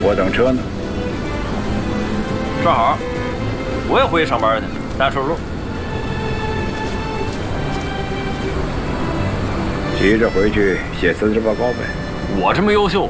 我等车呢。 正好，我也回去上班去，带顺路。 急着回去写辞职报告呗。 我这么优秀，